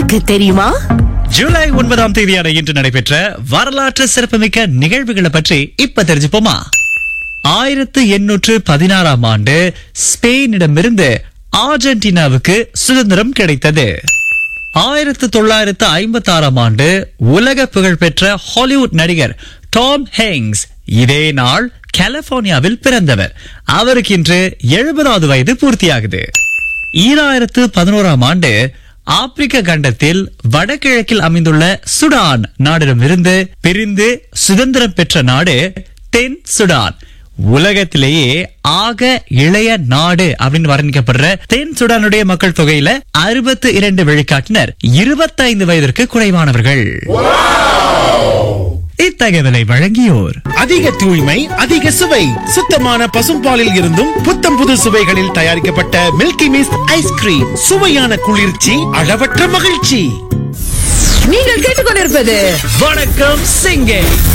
உங்களுக்கு தெரியுமா? ஜூலை 9ஆம் தேதியான இன்று நடைபெற்ற வரலாற்று சிறப்புமிக்க நிகழ்வுகளை பற்றி இப்ப தெரிஞ்சுப்போமா? 1816ஆம் ஆண்டு ஸ்பெயினிடமிருந்து அர்ஜென்டினாவுக்கு சுதந்திரம் கிடைத்தது. 1956ஆம் ஆண்டு உலக புகழ்பெற்ற ஹாலிவுட் நடிகர் டாம் ஹேங்ஸ் இதே நாள் கலிபோர்னியாவில் பிறந்தவர். அவருக்கு இன்று 70வது வயது பூர்த்தியாகுது. 2011ஆம் ஆண்டு ஆப்பிரிக்க கண்டத்தில் வடகிழக்கில் அமைந்துள்ள சுடான் நாடிடமிருந்து பிரிந்து சுதந்திரம் பெற்ற நாடு தென் சுடான். உலகத்திலேயே ஆக இளைய நாடு அப்படின்னு வர்ணிக்கப்படுற தென் சுடானுடைய மக்கள் தொகையில 62 விழுக்காட்டினர் 25 வயதிற்கு குறைவானவர்கள். இத்தகவலை வழங்கியோர் அதிக தூய்மை, அதிக சுவை, சுத்தமான பசும்பாலில் இருந்தும் புத்தம் புது சுவைகளில் தயாரிக்கப்பட்ட மில்கி மிஸ்ட் ஐஸ்கிரீம். சுவையான குளிர்ச்சி, அளவற்ற மகிழ்ச்சி. நீங்கள் கேட்டுக்கொண்டிருப்பது வணக்கம் சிங்கே.